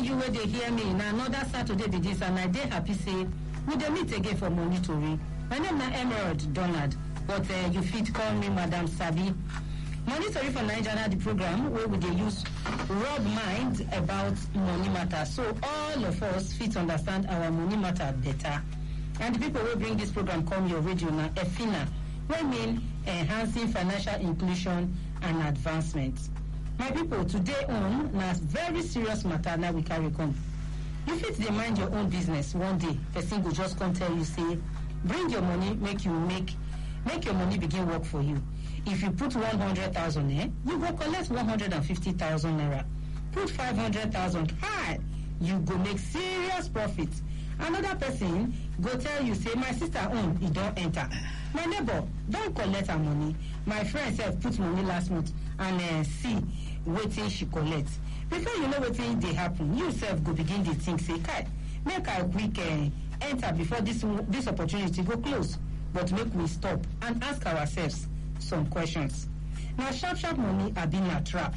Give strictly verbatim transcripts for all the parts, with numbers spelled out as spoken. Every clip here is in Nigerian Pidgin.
you where they hear me now another Saturday be this, and I dey happy say we dey meet again for Money Tori. My name na Emerald Donald, but uh, you fit call me Madam Sabi. Money Tori for Nigeria, the program where we dey use rub mind about money matter, so all of us fit understand our money matter better. And the people who bring this program come your radio na EFINA, wey mean enhancing financial inclusion and advancement. My people, today on na very serious matter na we carry come. You fit dey mind your own business one day, person go just come tell you say, bring your money, make you make make your money begin work for you. If you put one hundred thousand, eh, you go collect one hundred fifty thousand naira. Put five hundred thousand, hi, you go make serious profit. Another person go tell you say, my sister own, e don enter. My neighbor don collect her money. My friend sef put money last month and uh, see wetin she collect. Before you know wetin dey happen, you sef go begin dey think say, kai, make I quick uh, enter before this this opportunity go close. But make we stop and ask ourselves some questions. Now, sharp sharp money abi na trap?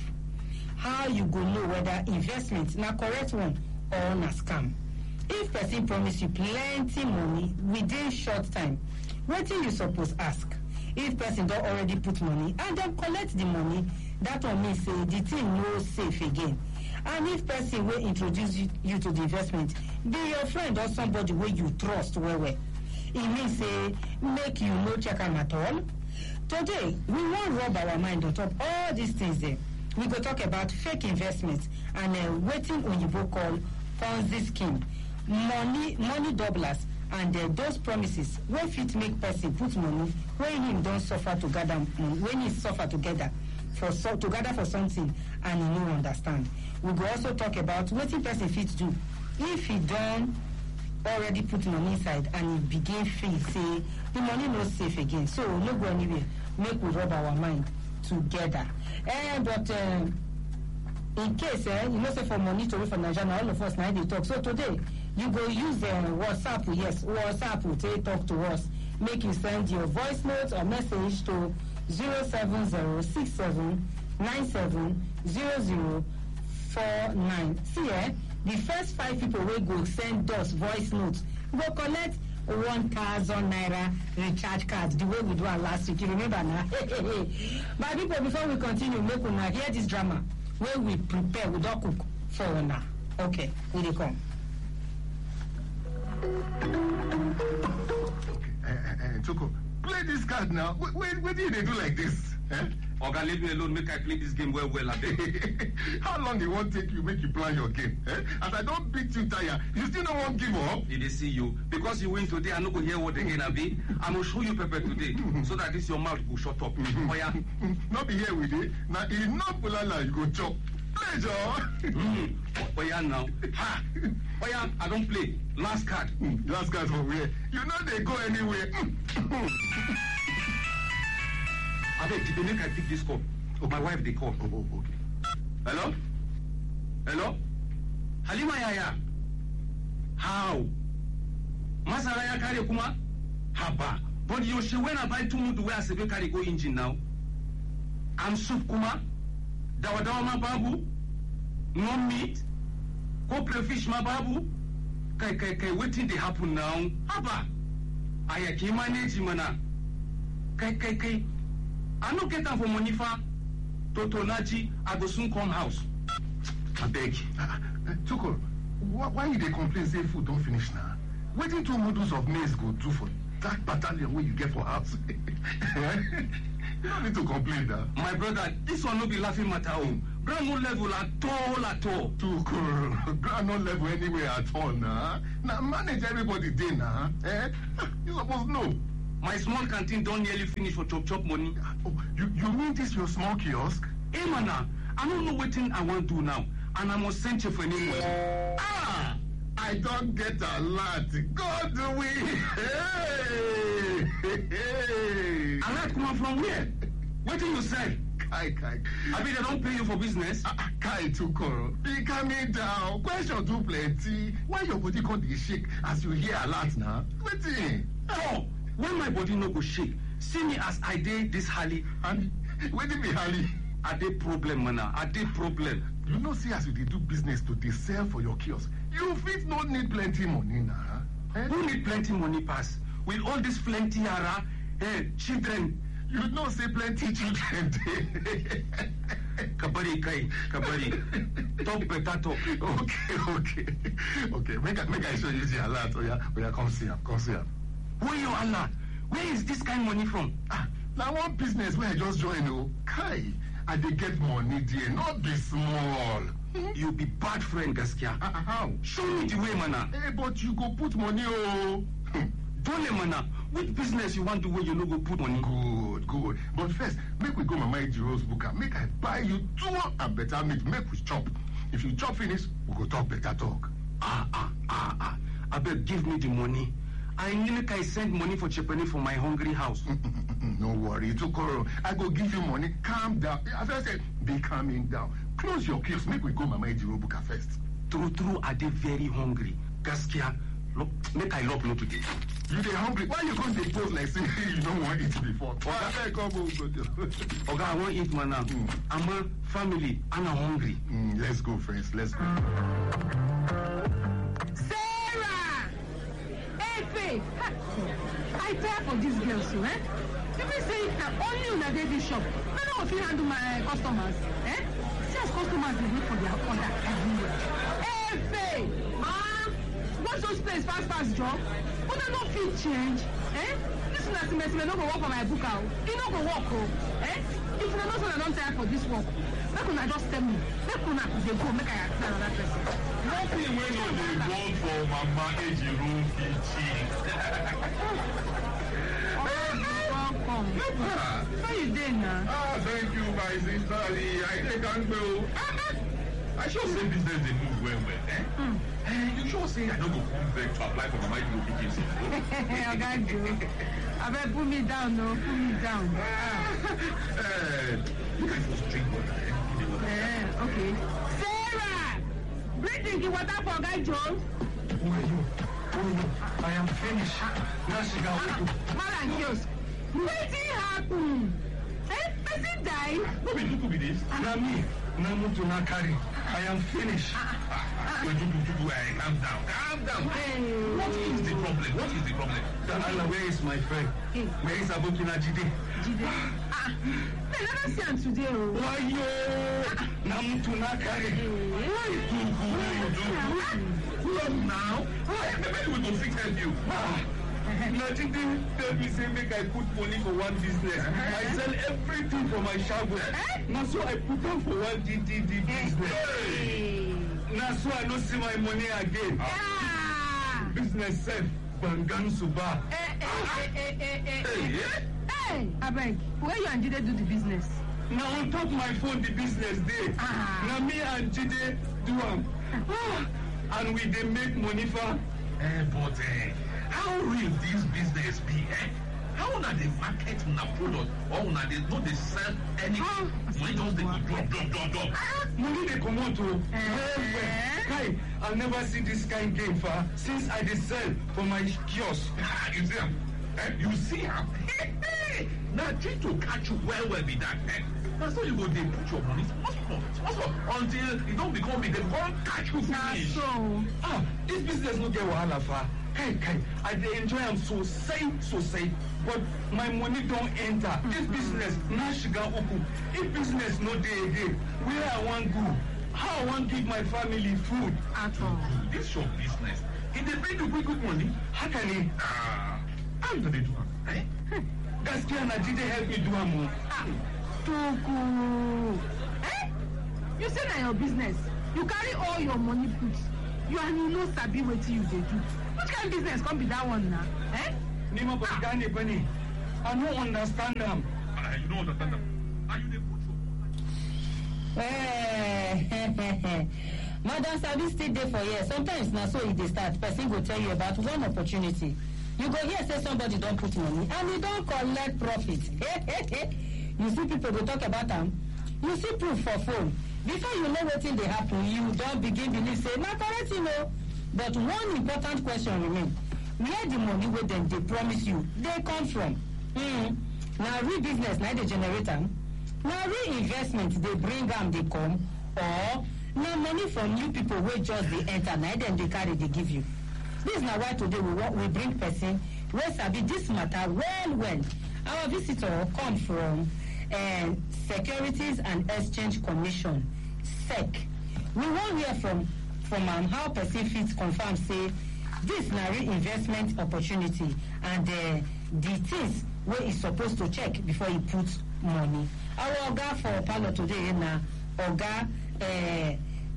How you go know whether investment na correct one or na scam? If person promise you plenty money within short time, wetin you suppose ask? If person don already put money and dem collect the money, that one mean say the thing no safe again. And if person wey introduce you, you to the investment be your friend or somebody wey you trust well well, e mean say make you no check am at all. Today we wan rub our mind on top all these things there. We go talk about fake investments and uh, wetin oyibo call Ponzi scheme, money money doublers, and uh, those promises wey fit make person put money when him don suffer to gather um, when he suffer together for so to gather for something and he no understand. We go also talk about wetin person fit do if he don already put money inside and he begin feel say the money no safe again. So no go anywhere, make we rub our mind together. Eh, but uh, in case eh, you know say for Money Tori for Nigeria, all of us now they talk. So today you go use uh, WhatsApp, yes, WhatsApp to talk to us. Make you send your voice notes or message to zero seven zero six seven nine seven zero zero four nine. See eh, the first five people will go send us voice notes. Go collect one thousand naira recharge card the way we do our last week. You remember now? But people, before we continue, make una hear this drama where we prepare, we don't cook for una. Okay, we dey come. Okay, uh, uh, Choco, play this card now. Wait, wait, what did they do like this? Eh? Oga, leave me alone, make I play this game well, well. How long it won't take you make you plan your game? Eh? As I don't beat you tire, you still don't want to give up? Did they see you? Because you win today, I'm not going to hear what again, Abi. I'm going to show you pepper today, so that this your mouth will shut up. Oh, yeah. Not be here with it. Now, enough pulala, you go chop. Play, Joe. Mm. Oh, yeah, now. Ha! Oh, yeah, I don't play. Last card. Last card from where? You know they go anywhere. I beg, did they make I pick this call? Oh, my wife, they call. Oh, oh, okay. Hello? Hello? Halima Yaya? How? Masaraya carry kuma? Haba. But you should when I buy two mood where I say carry go engine now. I'm soup kuma. Dawa dawa ma babu. No meat. Go play fish ma babu. Kai kai kai waiting they happen now. Haba. Aya ki manage mana. Kai kai kai. I no get them for money for Totonachi. I go soon come house. I beg. Uh, uh, Choco, why, why you they complain say food don't finish now? Waiting two models of maize go do for that battalion where you get for house. You don't need to complain now. My brother, this one no be laughing matter home. Ground no level at all at all. Choco, ground no level anywhere at all now. Now manage everybody day now. Eh? You supposed to know. My small canteen don't nearly finish for chop chop money. Oh, you, you mean this your small kiosk? Hey, man, I don't know what thing I want to do now. And I must send you for an invoice. Ah! I don't get a lot. God, do we? Hey! Hey! Hey! A lot come from where? What did you say? Kai, Kai. I mean, they don't pay you for business. Uh, Kai, too, Koro. Be coming down. Question too plenty. Why your body can't be shake as you hear a lot now? Waiting. Oh! When my body no go shake, see me as I did this Harley. And where did be Harley? I did problem, man. I did problem. You know, see, as you dey do business to dey sell for your kiosk, you fit not need plenty money now. Eh? Who need plenty money pass? With all this plenty yara, eh, children. You know, say plenty children dey. Kabari kai, kabari. Talk better talk. Okay, okay. Okay, make I, make I show you the alert. Oh, yeah, oh, yeah, come see him, come see him. Where you Allah? Where is this kind of money from? Ah, now one business where I just joined, oh, Kai, I dey get money there, not be small. You be bad friend, Gaskia. Uh, how? Show me the way, mana. Hey, but you go put money, oh. Don't mana. Which business you want to where you no go put money? Good, good. But first, make we go Mama Ejiro's booker. Make I buy you two and better meat. Make we chop. If you chop finish, we go talk better talk. Ah, ah, ah, ah. I beg, give me the money. I need I send money for Chepani for my hungry house. No worry, Tukoro. I go give you money. Calm down. As I said, be calming down. Close your kiosk. Make we go Mama Ejiro booker first. True, true, are they very hungry? Gaskia, look, make I lock no today. You dey hungry? Why you come dey pose like say you don't want eat before? Oga, come go Oga, I want eat man now. Mm. I'm a family and I'm hungry. Mm, let's go first. Let's go. Sarah! Hey, Faith! I tire for these girls, so, eh? You mean say that only una dey this shop? No, no, if you handle my uh, customers, eh? See as customers dey wait for their order everywhere. Hey, Faith! Ah, watch those place fast, fast, job. Una no fit change, eh? This una semester no go work for my book out. E no go work, oh, eh? If una know say una don tire for this work, make una just tell me. Make una dey go, make I ask another person. Nothing when you dey work for Mama Ejiro kitchen. Welcome. How you doing now? Ah, thank you, my sister. I take and go. I sure say business dey move well, well. Eh? Mm. Eh, you sure say I no go come back to apply for Mama Ejiro kitchen? Oga Joe, abeg put me down, no, put me down. Eh, make I first drink water. Eh? Eh, okay. Sarah, bring drinking water for Oga Joe. Who are you? Who are you? I am finished. Now she got Ah, Malam kiosk. Wetin happen? Eh, person die? No be Tuku be this. Na me. Na mutu na carry. I am finished. When Tuku Tuku, eh, calm down, calm down. Hey. What is the problem? What is the problem? Allah, where is my friend? Hey. Where is Abokina Jide? Jide. Ah, I never see am today, oh. Why you? Na mutu na carry. Why Tuku? Tuku? Look now. Maybe we go fix help you. Najide tell me say make I put money for one business. I sell everything for my shago. Na so I put am for one D D D business. Hey. Na so I no see my money again. Ah. Business sef Bangan Suba. Eh, eh, eh, eh, eh, eh, Hey, eh. Hey, abeg, where you and Jide do the business? Na on top my phone the business dey. Ah. Na me and Jide do am. And we dey make money for. Eh, but eh, how real this business be, eh? How una dey market una product or una dey no dey sell anything? Ah, Money just dey go drop, drop, drop, drop. Money dey comot o. Eh. Kai, I never see this kind game fa since I dey sell for my kiosk. Ah, you see am? Eh, you see am? Na try to catch you well, well be that. Eh? Na so you go dey put your money small, small, small, small until e don become big. Dem come catch you Na finish. so. Ah, this business no get wahala fa. Kai, kai, I dey enjoy am so say, so say. But my money don enter. This business na shiga uku. If business no dey again, where I wan go? How I wan give my family food? At all. This your business. E dey bring you quick, quick money. How can he? Ah, how you go dey do am? Eh? Gaskiya na Jide help me do am o. Ah, Tuku. Eh? You say na your business. You carry all your money put. You and you no sabi wetin you dey do. Which kind business come be that one na? Eh? Ni ma ba gane ba ne. I no understand am. Ah, you no understand am. Ah, you dey put your Eh, Madam Sabi still dey for here. Sometimes na so e dey start. Person go tell you about one opportunity. You go hear say somebody don put money and e don collect profit. You see people go talk about am. You see proof for phone. Before you know wetin dey happen, you don begin believe say na correct thing o. But one important question remain. Where the money wey dem dey promise you dey come from? Mm. Na real business na dey generate am? Na real investment dey bring am dey come? Or na money from new people wey just dey enter na dem dey carry dey give you. This na why today we want we bring person wey sabi this matter well well. Our visitor come from uh, Securities and Exchange Commission, S E C. We wan hear from from am um, how person fit confirm say this na real investment opportunity and uh, the things wey e suppose to check before e put money. Our oga for parlour today na oga uh,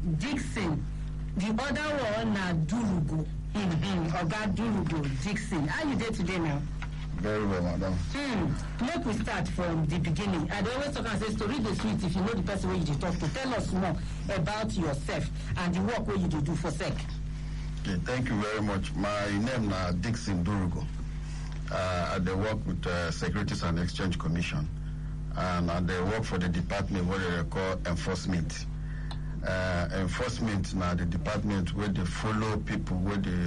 Dixon. The other one na Durugo. Mm-hmm. Oga Durugo Dixon. How you dey today now? Very well, madam. Hmm. Make we start from the beginning. I dey always talk and say story dey sweet if you know the person wey you dey talk to. Tell us more about yourself and the work wey you dey do for S E C. Okay, thank you very much. My name na Dixon Durugo. Uh, I dey work with uh, Securities and Exchange Commission, and I dey work for the department what they call enforcement. Uh, enforcement na the department where they follow people where they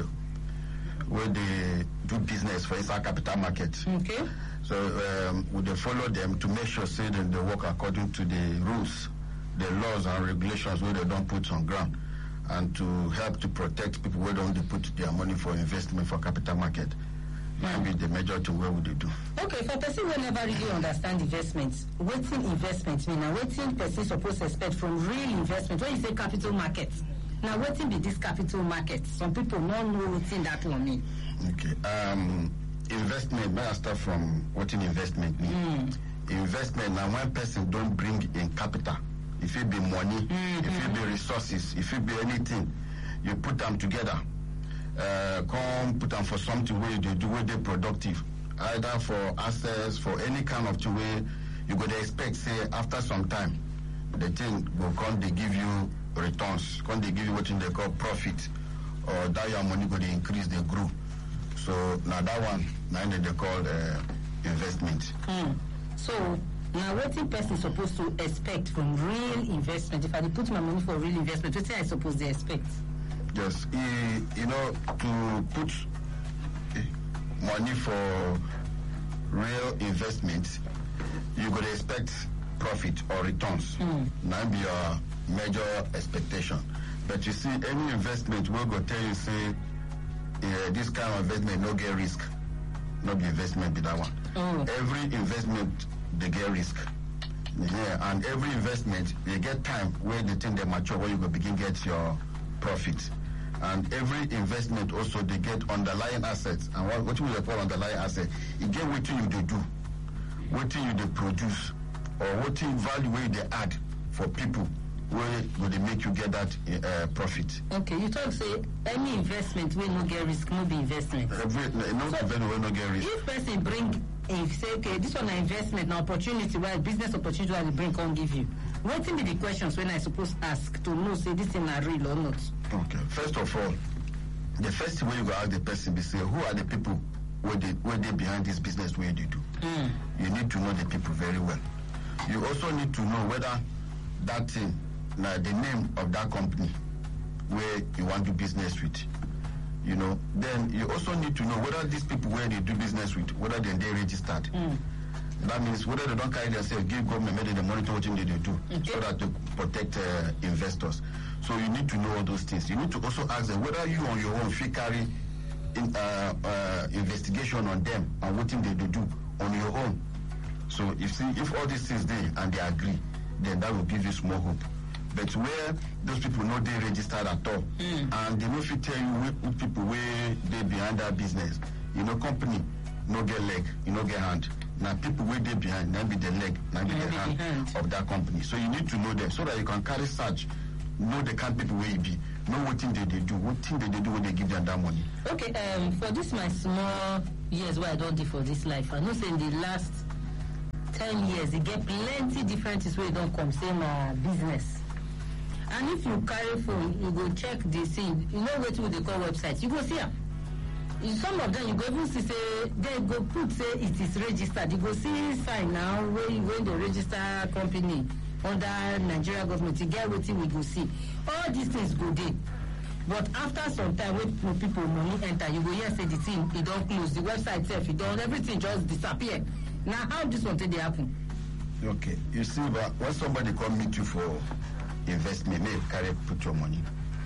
where they do business for inside capital market. Okay. So um, we dey follow them to make sure say that they work according to the rules, the laws and regulations where they don't put on ground, and to help to protect people where don't they put their money for investment for capital market. That be the major thing where would they do. Okay, for person who never really understand investments, wetin investment mean and wetin person suppose expect from real investment? When you say capital market, now wetin be this capital market? Some people don't know wetin that one mean. Okay, um, investment. May I start from what in investment mean? Mm. Investment now when person don't bring in capital, if it be money, mm-hmm. if it be resources, if it be anything, you put them together. Uh, come put them for something where they do where they productive, either for assets, for any kind of thing where you go to expect say after some time the thing will come they give you returns, come they give you what they call profit, or that your money go to increase, they grow. So now that one now they call uh, investment. Mm. So now what the person is supposed to expect from real investment? If I put my money for real investment, what I suppose they expect? Yes, you, you know, to put money for real investment, you got to expect profit or returns. Mm. That be your major expectation. But you see, any investment will go tell you, say, uh, this kind of investment no get risk. No be investment be that one. Mm. Every investment, they get risk. Yeah, and every investment, they get time where they think they mature, where you go begin get your profit. And every investment also they get underlying assets. And what, what we call underlying assets, you get what you do, what you they produce, or what you value where they add for people where will they make you get that uh, profit. Okay, you talk say any investment will not get risk, no be investment. Every no so investment will not get risk. If person bring if say okay, this one an investment, now opportunity where business opportunity where they bring can't give you. What be the questions when I supposed ask to know say this thing are real or not? Okay. First of all, the first thing when you go ask the person be say who are the people where they where they behind this business where they do. Mm. You need to know the people very well. You also need to know whether that thing now the name of that company where you want to do business with. You know, then you also need to know whether these people where they do business with, whether they they registered. Mm. That means whether they don't carry themselves, give government maybe they monitor what they do, okay, so that to protect uh, investors. So you need to know all those things. You need to also ask them whether you on your own if you carry in, uh, uh, investigation on them and what thing they do on your own. So if see if all these things they and they agree, then that will give you small hope. But where those people know they registered at all, mm. and they know if you tell you which people where they behind that business, you know, company no get leg, you know get hand. Now people where they behind, now be the leg, now be the hand, hand of that company. So you need to know them so that you can carry search, know the kind of people where you be, know what thing they, they do, what thing they, they do when they give them that money. Okay, um, for this my small years where I don't do for this life, I know say in the last ten years, you get plenty differences where you don't come, same uh, business. And if you carry phone, you go check the scene, you know what they call websites, you go see them. Some of them you go even see say they go put say it is registered. You go see sign now when when they register company under Nigeria government. You get what we go see. All these things go there. But after some time when people money enter, you go hear say the thing it don't close, the website itself it don't, everything just disappear. Now how this one did happen? Okay, you see, but when somebody come meet you for investment, may carry put your money.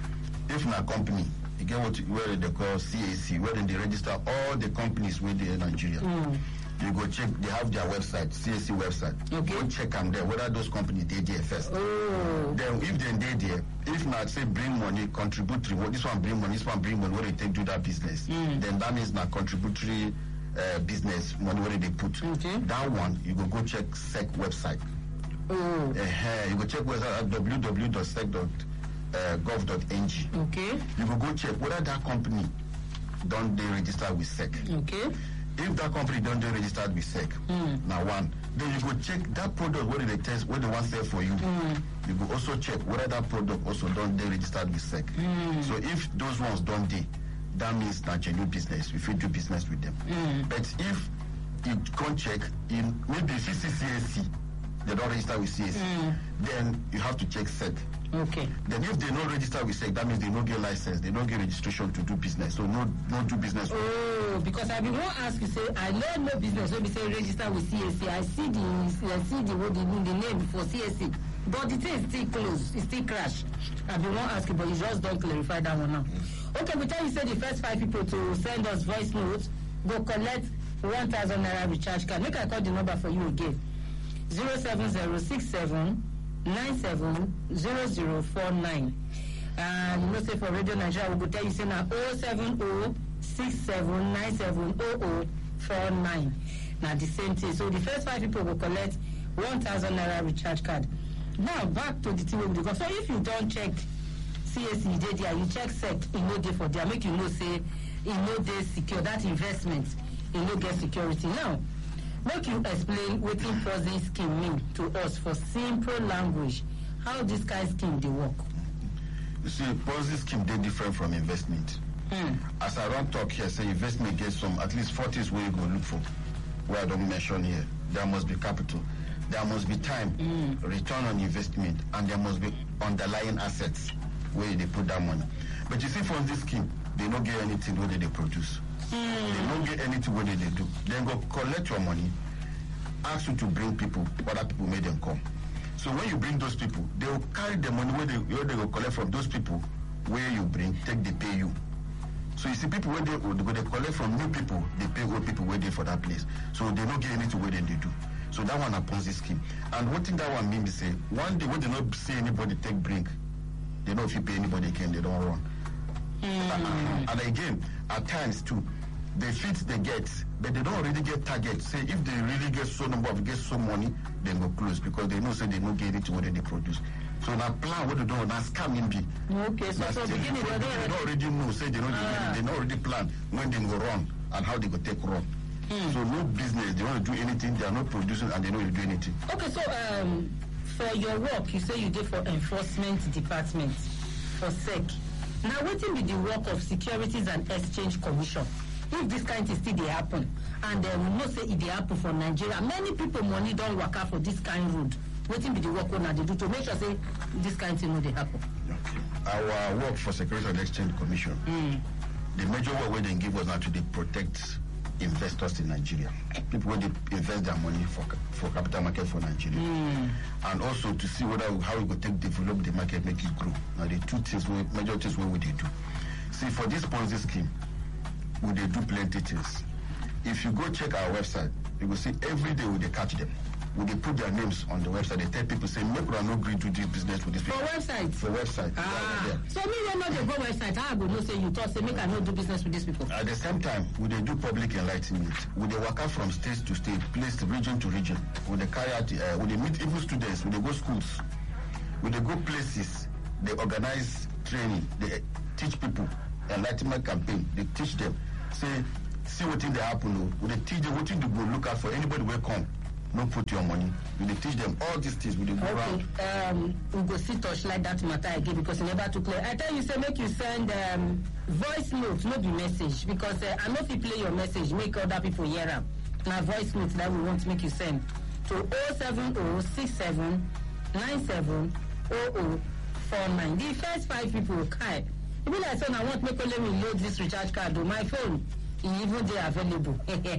If na company, you get what where they call C A C, where they register all the companies within Nigeria. Mm. You go check, they have their website, C A C website. Okay. Go check them there, whether those companies they there first. Oh. Then if they they there, if not say bring money, contributory, well, this one bring money, this one bring money, where they take do that business, mm. then that means not contributory uh, business, money where they put. Okay. That one, you go go check S E C website. Oh. Uh-huh. You go check website at w w w dot sec dot gov dot n g. Okay. You go go check whether that company don't they register with S E C. Okay. If that company don't they registered with S E C, mm. now one, then you go check that product where they test what they want to sell for you. Mm. You go also check whether that product also don't they registered with S E C. Mm. So if those ones don't they, that means that genuine business. If you do business with them, mm. but if you can't check in maybe if you see C A C, they don't register with C A C, mm. then you have to check S E C. Okay. Then if they not register with S E C, that means they don't get license, they don't get registration to do business. So no no do business. Oh, because I be want ask you say I know no business. When we say register with C A C, I see the I see the what the, the name for C A C, but the thing is still closed, it's still crash. I be want ask you, but you just don't clarify that one now. Okay, we tell you say the first five people to send us voice notes go collect one thousand naira recharge card. Make I call the number for you again. Zero seven zero six seven. nine seven zero zero four nine. And you know, say for Radio Nigeria, we will tell you say now oh seven oh six seven nine seven oh oh four nine. Now the same thing. So the first five people will collect one thousand naira recharge card. Now back to the thing we go. So if you don't check C A C there, you check S E C, you know they for there, make you know say you know they secure that investment, you know get security. Now make you explain wetin Ponzi scheme mean to us for simple language. How this kind of scheme they work? You see, Ponzi scheme they different from investment. Mm. As I don't talk here, say investment gets some at least forties where you go look for. Where I don't mention here, there must be capital, there must be time, mm. return on investment, and there must be underlying assets where they put that money. But you see, from this scheme, they don't get anything where they produce. Mm. They don't get anything what they do. Then go collect your money, ask you to bring people, other people make them come. So when you bring those people, they will carry the money where they, where they will collect from those people, where you bring, take they pay you. So you see people where they, where they collect from new people, they pay old people where they for that place. So they don't get anything where they do. So that one a Ponzi scheme. And what thing that one mean be say, one day when they not see anybody take bring, they know if you pay anybody again, they don't run. Mm. And, and again, at times too, they fit the get, but they don't already get target. Say if they really get so number of get so money, then go close because they know say they don't get it what they produce. So now plan what they do, now scamming be. Okay, so so beginning they, they don't already know, say they don't ah. they don't already plan when they go run and how they go take run. Hmm. So no business, they don't do anything, they are not producing and they don't do anything. Okay, so um for your work, you say you did for enforcement department for S E C. Now what will be the work of Securities and Exchange Commission? If this kind of still they happen, and uh, we know say if they happen for Nigeria, many people money don't work out for this kind of road. What will be the work on they do to make sure say this kind of thing will they happen? Okay. Our work for Securities and Exchange Commission, mm. the major work where they give us now to they protect investors in Nigeria. People where they invest their money for for capital market for Nigeria. Mm. And also to see whether how we go take develop the market, make it grow. Now the two things we major things what we they do. See for this Ponzi scheme, we they do plenty things. If you go check our website, you will see every day we they catch them. We they put their names on the website. They tell people say make we not agree to do business with these people. For website. For website. Ah. Yeah, so me when not they go website, I go no say you thought say make I not do business with these people. At the same time, we they do public enlightenment. We they work out from state to state, place region to region. We they carry out. Uh, we they meet even students. We they go schools. We they go places. They organize training. They teach people enlightenment campaign. They teach them. Say see what thing they happen. We they teach them what thing they go look out for anybody will come. Don't put your money. We will teach them all these things. We will go okay. around. Um, we go see touch like that matter again because you never took clear. I tell you, say make you send um, voice notes, not the message, because uh, I know if you play your message, make other people hear them. Now voice notes that we want to make you send to oh seven oh six seven nine seven oh oh four nine. The first five people, Kai. If you like, son, I want make only me load this recharge card on my phone. Even they are available.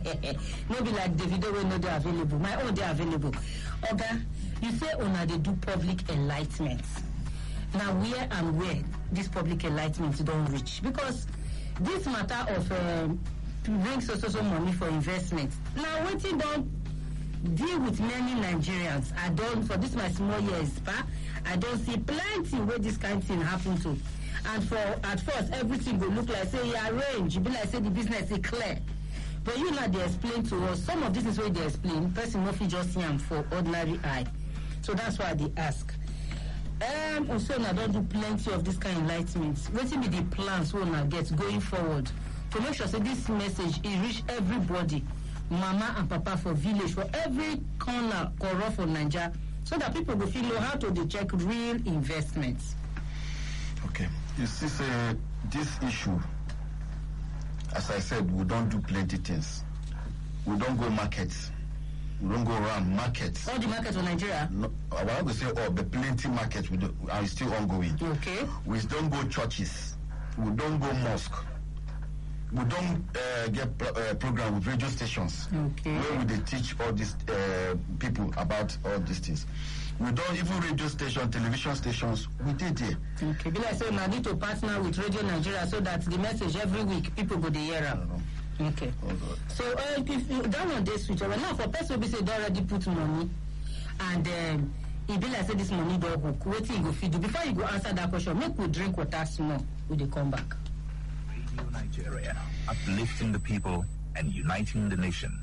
Maybe like Davido will know they are available. My own they are available. Oga, you say Ona they do public enlightenment. now where and where this public enlightenment don't reach, because this matter of um, bring so so so money for investment now waiting don't deal with many Nigerians. I don't, for this my small years, pa, I don't see plenty where this kind of thing happen to. And for at first everything will look like say you arrange, you be like say the business is clear. But you know they explain to us some of this is what they explain. Person Murphy just see them for ordinary eye. So that's why they ask. Um also now don't do plenty of this kind of enlightenment. What will be the plans we now get going forward to make sure say this message it reach everybody, mama and papa for village, for every corner corner for Nigeria, so that people will feel know how to dey check real investments. Okay. You see, say, this issue, as I said, we don't do plenty things. We don't go markets. We don't go around markets. All the markets for Nigeria? No, I want to say, oh, but plenty markets we do, are still ongoing. Okay. We don't go churches. We don't go mosque. We don't uh, get pro- uh, program with radio stations. Okay. Where we they teach all these uh, people about all these things. We don't even radio station, television stations. We did there. Okay. Be like so now need to partner with Radio Nigeria so that the message every week people go to hear them. Okay. Oh, so uh, if you, that one day switch over now for person be say they already put money and um, it be like say this money don't hook. What you go feed do before you go answer that question? Make we drink water small. We they come back. Radio Nigeria, uplifting the people and uniting the nation.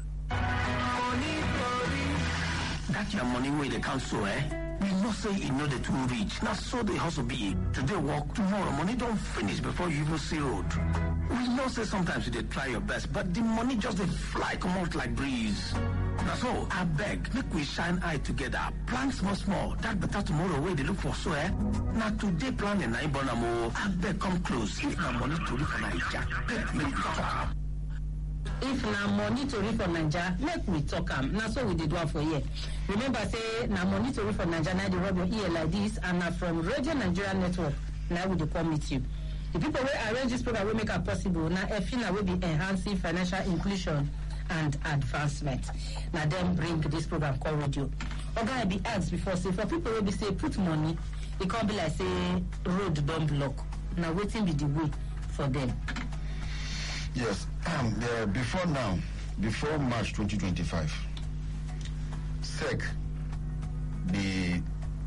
That your money where they count so, eh? We not say you know the too rich. Now so they hustle be. Today walk, tomorrow money don't finish before you even see road. We know say sometimes you they try your best, but the money just they fly come out like breeze. Now so I beg, make we shine eye together. Plan small small. That better tomorrow where they look for so, eh? Now today planning I bonamo. I beg come close. If my money to look for Naija, make me talk. If na money to read for Naija, make we talk am. Na so we did one for here. Remember say na money to read for Naija, na they rub your ear like this, and na from Radio Nigeria Network. Now we dey come meet you. The people wey arrange this program will make it possible. Na EFINA will be enhancing financial inclusion and advancement. Now them bring this program called radio. Oga I be asked before say for people wey be say put money, it can't be like say road don't block. Now waiting be the way for them. Yes. Um, uh, before now, before March twenty twenty-five, S E C, the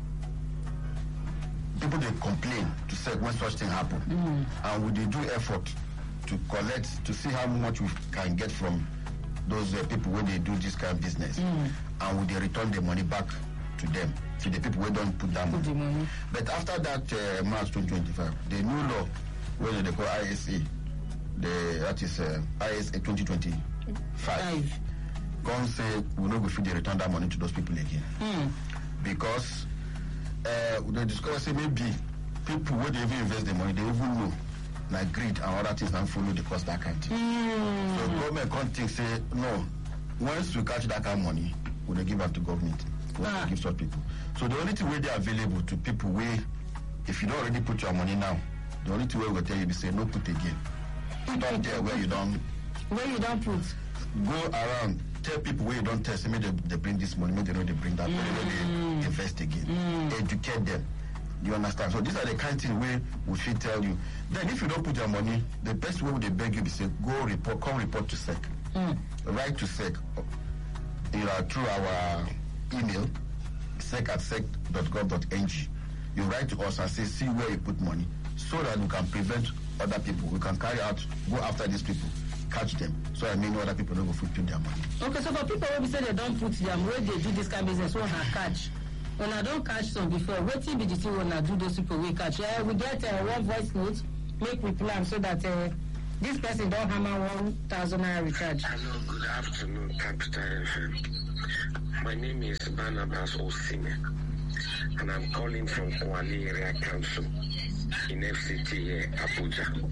people they complain to S E C when such thing happen, mm. and we they do effort to collect to see how much we can get from those uh, people when they do this kind of business, mm. and we they return the money back to them, to the people who don't put that money. money. But after that uh, March twenty twenty-five, the new law, where they call I S A. The that is uh, I S A twenty twenty-five. Gone say we no go fit dey return that money to those people again. Mm. Because uh, they discover say maybe people where they even invest the money, they even know like greed and other things and follow the cost that kind of thing. Mm. So government can't think say no. Once we catch that kind of money, we will give back to government. We ah. give such people. So the only thing where they are available to people where if you don't already put your money now, the only thing we will tell you is say no put again. Don't tell where you don't where you don't put. Go around, tell people where you don't test. Maybe they, they bring this money, maybe they know they bring that money, mm. they invest again. Mm. Educate them. You understand? So these are the kind of things where we should tell you. Then if you don't put your money, the best way they beg you is say go report, come report to S E C. Mm. Write to S E C. You know, through our email, sec at sec dot gov dot n g. You write to us and say see where you put money so that we can prevent other people. We can carry out, go after these people, catch them. So I mean other people don't go put their money. Okay, so for people who say they don't put their money, they do this kind of business, when I catch. When I don't catch some before, what will be the thing when I do those people we catch? Uh, we get uh, one voice note, make we plan so that uh, this person don't hammer one thousand naira recharge. Hello, good afternoon, Capital F M. My name is Barnabas Osime, and I'm calling from Kwali Area Council in F C T here, Abuja.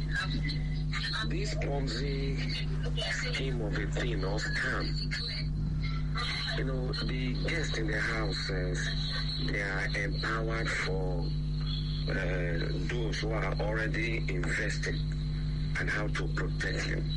This Ponzi scheme of a thing or scam, you know, the guests in the house says they are empowered for uh, those who are already investing and how to protect them.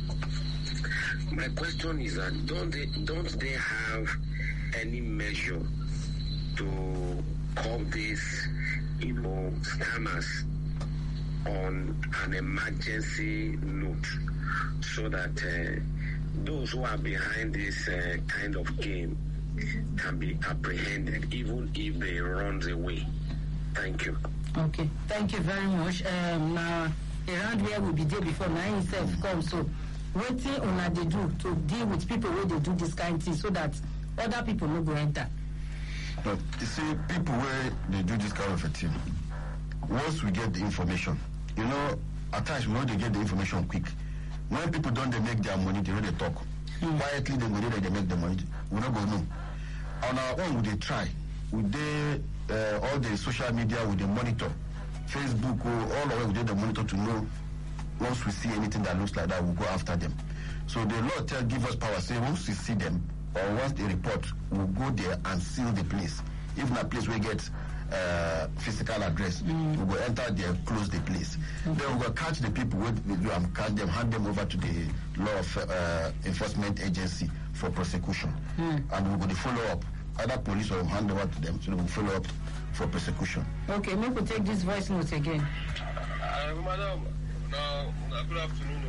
My question is that don't they, don't they have any measure to curb this you know, scammers on an emergency note so that uh, those who are behind this uh, kind of game can be apprehended even if they run away. Thank you. Okay, thank you very much. Um, now, around where we be there before now himself come, so waiting on what they do to deal with people where they do this kind of thing so that other people no go enter. But you see, people where they do this kind of a thing, once we get the information, you know, at times we know they get the information quick. When people don't they make their money, they know they talk. Mm. Quietly they money that they make the money, we not go know. On our own, we they try. We they uh, all the social media, we they monitor. Facebook, oh, all of us, we did the monitor to know once we see anything that looks like that, we'll go after them. So the Lord tell, give us power. Say once we see them, or once they report, we'll go there and seal the place. If not place we get uh, physical address, mm. we will enter there, close the place. Okay. Then we will catch the people with you and catch them, hand them over to the law of, uh, enforcement agency for prosecution. Mm. And we will follow up. Either police will hand over to them, so we will follow up for prosecution. Okay, maybe we'll take this voice note again. Uh, madam, now, good afternoon.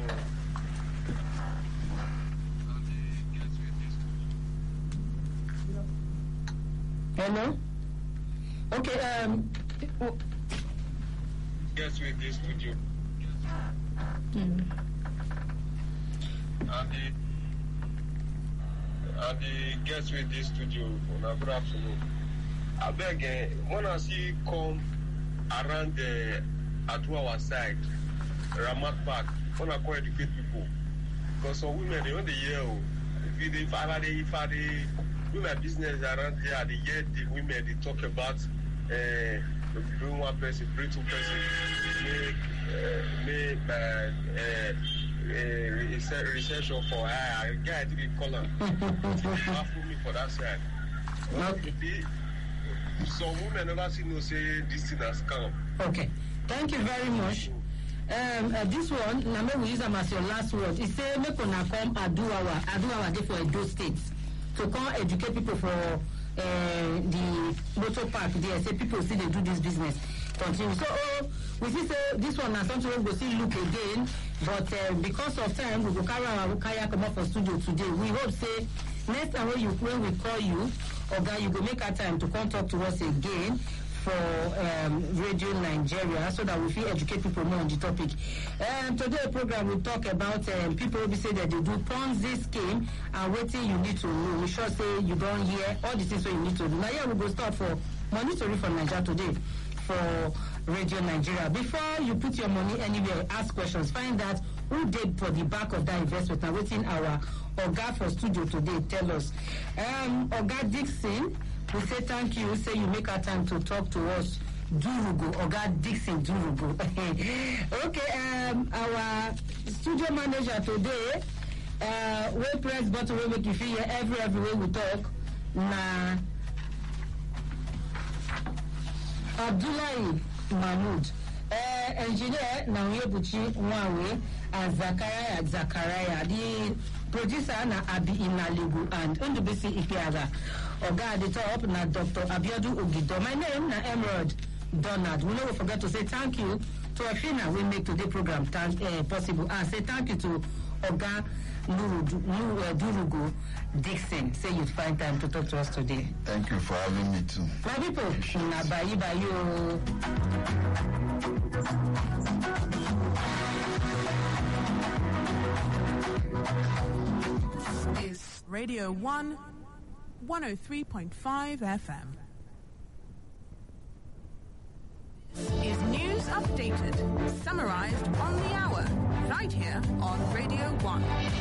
Hello? Okay, um... Oh. Yes, with this studio. Mm. And the... And the guests with this studio, good afternoon. I beg, uh, when I see come around the... at our side, Ramat Park, when I call educate people. Because some women, they want the year, if they, if I if I women business around here, they hear the women, they talk about uh, bring one person, bring two person, make, uh, make uh, uh, uh, research for uh, a guy, I think they call him. For me for that side. Okay. They, some women never see no say this thing has come. Okay. Thank you very much. Um, uh, this one, Name will use them as your last word. It say make una come Aduawa, Aduawa dey for Edo State to come educate people for uh, the motor park there. Say people see they do this business. Continue. So oh, we see say this one na something we go see look again, but uh, because of time we go carry our kayak come up for studio today. We hope say next time when you when we call you, Oga, you go make a time to come talk to us again for um, Radio Nigeria so that we feel educate people more on the topic. Um, today program we talk about um, people who say that they do Ponzi scheme and waiting you need to know. We sure say you don't hear all the things that you need to do. Now here we go start for monitoring for Nigeria today for Radio Nigeria. Before you put your money anywhere, ask questions. Find out who did for the back of that investment. Now waiting our Oga for studio today tell us. Um, Oga Dixon, we say thank you. Say you make our time to talk to us. Durugo, Oga Dixon Durugo. Okay, um, our studio manager today, uh, we press button, we make you feel every every way we talk. Na Abdullahi Mahmoud, uh, engineer Nauyebuchi Nwawe, and Zakaria Zakaria, the producer na Abi Inaligu and Undubisi Ipiaga. Oga at the top na Doctor Abiodun Ogido. My name na Emerald Donald. We never forget to say thank you to Afina we make today program thank, uh, possible. And say thank you to Oga Durugo Dixon. Say you'd find time to talk to us today. Thank you for having me too. My people, na bayi bayo. Is Radio One, one oh three point five F M. Is news updated, summarized on the hour, right here on Radio One.